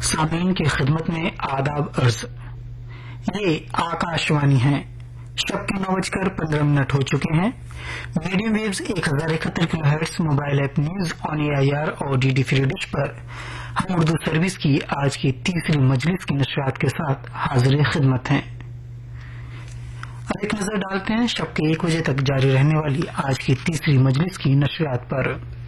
सामीन की खिदमत में आदाब अर्ज। ये आकाशवाणी है। शब के 9:15 हो चुके हैं। Medium waves 1071 kilohertz mobile app news on AIR और DD फ्री डिश पर हम उर्दू सर्विस की आज की तीसरी मजलिस की नशरियात के साथ हाजिर खिदमत हैं। अब एक नजर डालते हैं शब के 1 बजे तक जारी रहने वाली आज की तीसरी मजलिस की नशरियात पर।